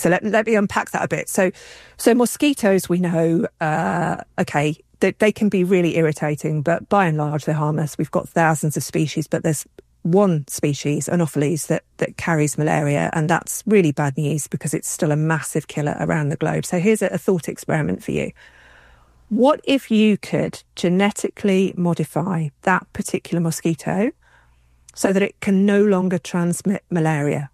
So let me unpack that a bit. So mosquitoes, we know, they can be really irritating, but by and large, they're harmless. We've got thousands of species, but there's one species, Anopheles, that carries malaria, and that's really bad news because it's still a massive killer around the globe. So here's a thought experiment for you. What if you could genetically modify that particular mosquito so that it can no longer transmit malaria?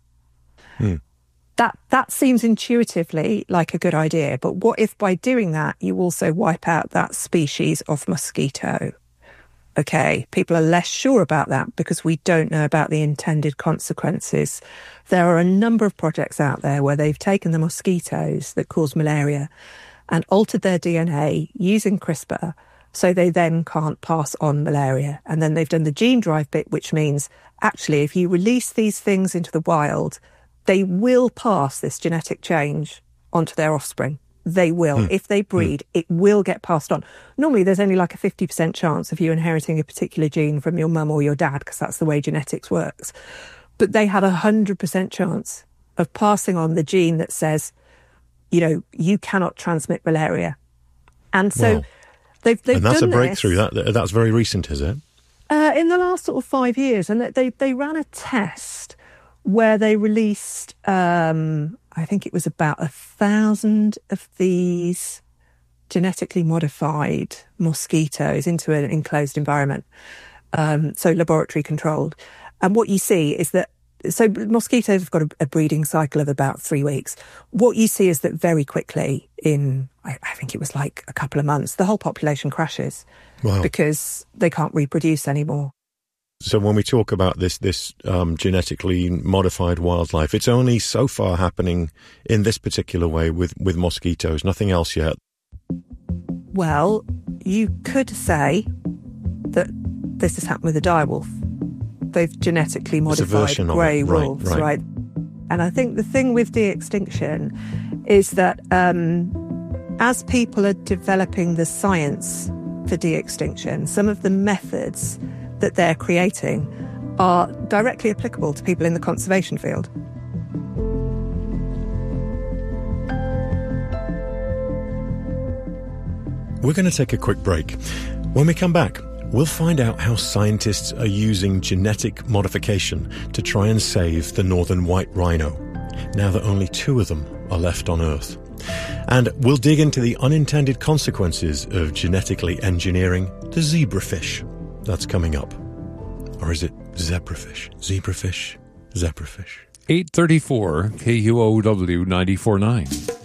That seems intuitively like a good idea, but what if by doing that you also wipe out that species of mosquito? Okay, people are less sure about that because we don't know about the intended consequences. There are a number of projects out there where they've taken the mosquitoes that cause malaria and altered their DNA using CRISPR so they then can't pass on malaria. And then they've done the gene drive bit, which means actually if you release these things into the wild, they will pass this genetic change onto their offspring. They will. If they breed, it will get passed on. Normally, there's only like a 50% chance of you inheriting a particular gene from your mum or your dad, because that's the way genetics works. But they have 100% chance of passing on the gene that says, you cannot transmit malaria. And so they've and that's done a breakthrough. This, that's very recent, is it? in the last sort of 5 years. And they ran a test where they released, I think it was about 1,000 of these genetically modified mosquitoes into an enclosed environment, so laboratory controlled. And what you see is that, so mosquitoes have got a breeding cycle of about 3 weeks. What you see is that very quickly, in I think it was like a couple of months, the whole population crashes because they can't reproduce anymore. So when we talk about this genetically modified wildlife, it's only so far happening in this particular way with mosquitoes, nothing else yet. Well, you could say that this has happened with a direwolf. They've genetically modified grey wolves, right? And I think the thing with de-extinction is that as people are developing the science for de-extinction, some of the methods that they're creating are directly applicable to people in the conservation field. We're going to take a quick break. When we come back, we'll find out how scientists are using genetic modification to try and save the northern white rhino, now that only 2 of them are left on Earth. And we'll dig into the unintended consequences of genetically engineering the zebrafish. That's coming up. Or is it zebrafish? Zebrafish? Zebrafish. 834 KUOW 94.9.